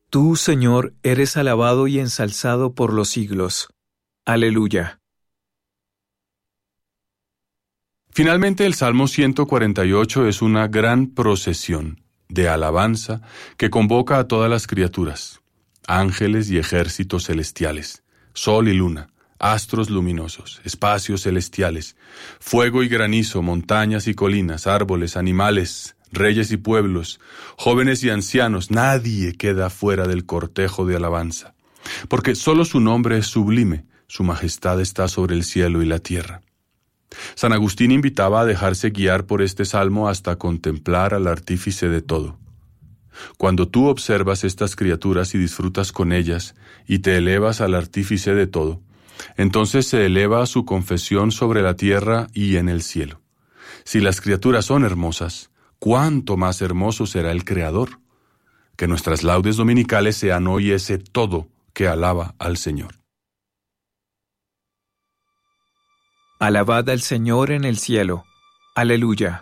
Tú, Señor, eres alabado y ensalzado por los siglos. Aleluya. Finalmente, el Salmo 148 es una gran procesión de alabanza que convoca a todas las criaturas, ángeles y ejércitos celestiales, sol y luna, astros luminosos, espacios celestiales, fuego y granizo, montañas y colinas, árboles, animales, reyes y pueblos, jóvenes y ancianos. Nadie queda fuera del cortejo de alabanza, porque solo su nombre es sublime, su majestad está sobre el cielo y la tierra. San Agustín invitaba a dejarse guiar por este salmo hasta contemplar al artífice de todo. Cuando tú observas estas criaturas y disfrutas con ellas y te elevas al artífice de todo, entonces se eleva su confesión sobre la tierra y en el cielo. Si las criaturas son hermosas, ¿cuánto más hermoso será el Creador? Que nuestras laudes dominicales sean hoy ese todo que alaba al Señor. Alabad al Señor en el cielo. Aleluya.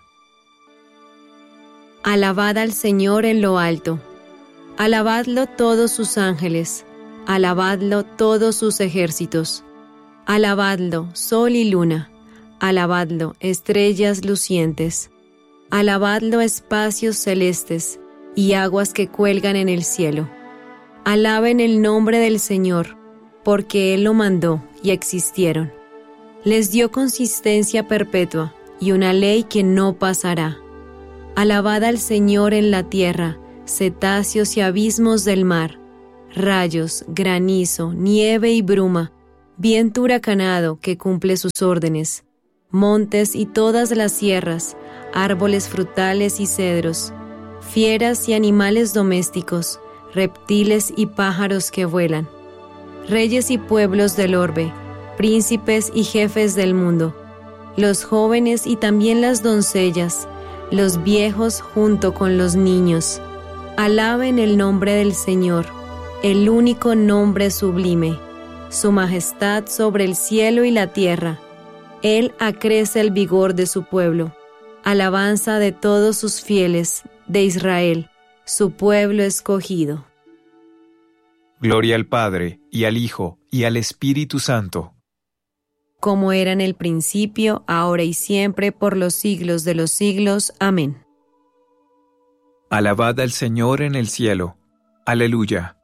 Alabad al Señor en lo alto. Alabadlo todos sus ángeles. Alabadlo todos sus ejércitos. Alabadlo, sol y luna. Alabadlo, estrellas lucientes. Alabadlo, espacios celestes y aguas que cuelgan en el cielo. Alaben el nombre del Señor, porque Él lo mandó y existieron. Les dio consistencia perpetua y una ley que no pasará. Alabad al Señor en la tierra, cetáceos y abismos del mar, rayos, granizo, nieve y bruma, viento huracanado que cumple sus órdenes, montes y todas las sierras, árboles frutales y cedros, fieras y animales domésticos, reptiles y pájaros que vuelan, reyes y pueblos del orbe, príncipes y jefes del mundo, los jóvenes y también las doncellas, los viejos junto con los niños. Alaben el nombre del Señor, el único nombre sublime, su majestad sobre el cielo y la tierra. Él acrece el vigor de su pueblo, alabanza de todos sus fieles, de Israel, su pueblo escogido. Gloria al Padre, y al Hijo, y al Espíritu Santo. Como era en el principio, ahora y siempre, por los siglos de los siglos. Amén. Alabad al Señor en el cielo. Aleluya.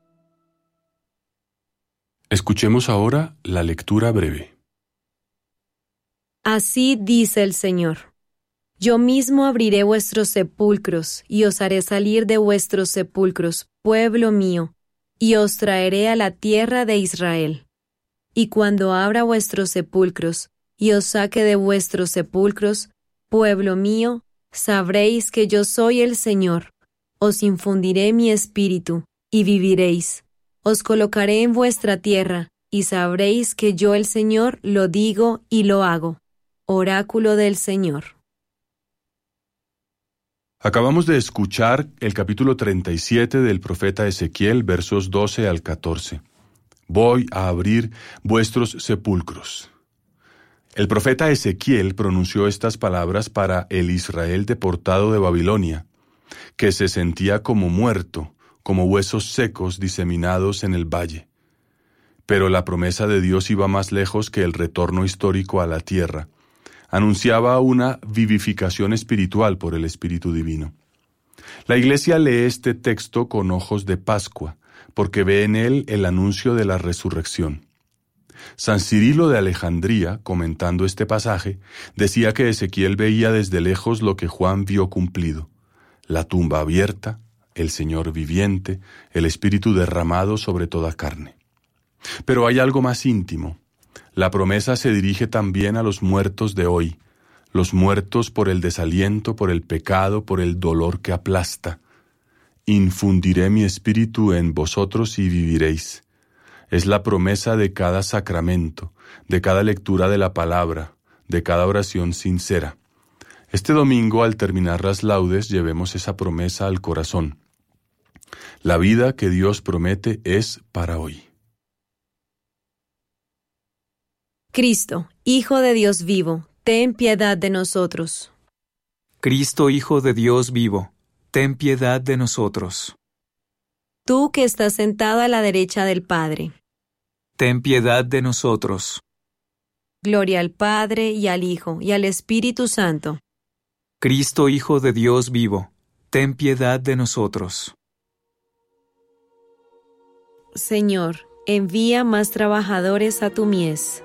Escuchemos ahora la lectura breve. Así dice el Señor: Yo mismo abriré vuestros sepulcros, y os haré salir de vuestros sepulcros, pueblo mío, y os traeré a la tierra de Israel. Y cuando abra vuestros sepulcros, y os saque de vuestros sepulcros, pueblo mío, sabréis que yo soy el Señor. Os infundiré mi espíritu, y viviréis. Os colocaré en vuestra tierra, y sabréis que yo el Señor lo digo y lo hago. Oráculo del Señor. Acabamos de escuchar el capítulo 37 del profeta Ezequiel, versos 12 al 14. Voy a abrir vuestros sepulcros. El profeta Ezequiel pronunció estas palabras para el Israel deportado de Babilonia, que se sentía como muerto, como huesos secos diseminados en el valle. Pero la promesa de Dios iba más lejos que el retorno histórico a la tierra. Anunciaba una vivificación espiritual por el Espíritu Divino. La Iglesia lee este texto con ojos de Pascua, porque ve en él el anuncio de la resurrección. San Cirilo de Alejandría, comentando este pasaje, decía que Ezequiel veía desde lejos lo que Juan vio cumplido: la tumba abierta, el Señor viviente, el Espíritu derramado sobre toda carne. Pero hay algo más íntimo. La promesa se dirige también a los muertos de hoy, los muertos por el desaliento, por el pecado, por el dolor que aplasta. Infundiré mi espíritu en vosotros y viviréis. Es la promesa de cada sacramento, de cada lectura de la palabra, de cada oración sincera. Este domingo, al terminar las laudes, llevemos esa promesa al corazón. La vida que Dios promete es para hoy. Cristo, Hijo de Dios vivo, ten piedad de nosotros. Cristo, Hijo de Dios vivo, ten piedad de nosotros. tú que estás sentado a la derecha del Padre. Ten piedad de nosotros. Gloria al Padre, y al Hijo, y al Espíritu Santo. Cristo, Hijo de Dios vivo, ten piedad de nosotros. Señor, envía más trabajadores a tu mies.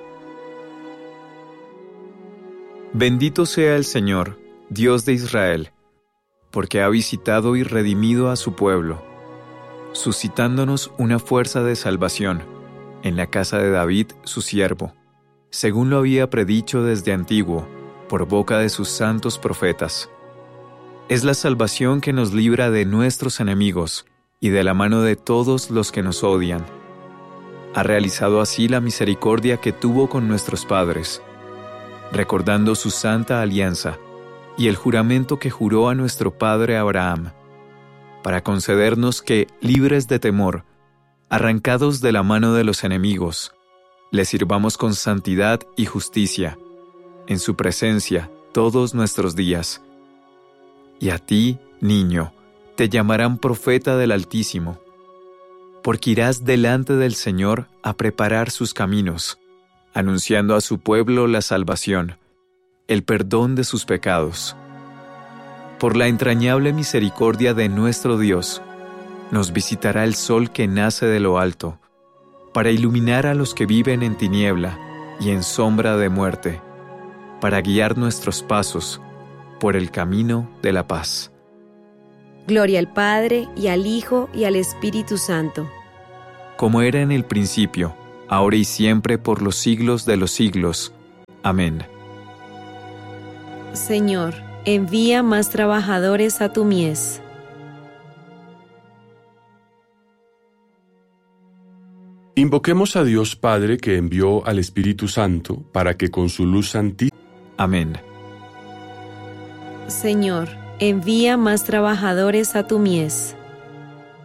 Bendito sea el Señor, Dios de Israel, porque ha visitado y redimido a su pueblo, suscitándonos una fuerza de salvación en la casa de David, su siervo, según lo había predicho desde antiguo, por boca de sus santos profetas. Es la salvación que nos libra de nuestros enemigos y de la mano de todos los que nos odian. Ha realizado así la misericordia que tuvo con nuestros padres, recordando su santa alianza y el juramento que juró a nuestro padre Abraham, para concedernos que, libres de temor, arrancados de la mano de los enemigos, le sirvamos con santidad y justicia, en su presencia todos nuestros días. Y a ti, niño, te llamarán profeta del Altísimo, porque irás delante del Señor a preparar sus caminos, anunciando a su pueblo la salvación, el perdón de sus pecados. Por la entrañable misericordia de nuestro Dios, nos visitará el sol que nace de lo alto, para iluminar a los que viven en tiniebla y en sombra de muerte, para guiar nuestros pasos por el camino de la paz. Gloria al Padre, y al Hijo, y al Espíritu Santo. Como era en el principio, ahora y siempre, por los siglos de los siglos. Amén. Señor, envía más trabajadores a tu mies. Invoquemos a Dios Padre que envió al Espíritu Santo para que con su luz santísima. Amén. Señor, envía más trabajadores a tu mies.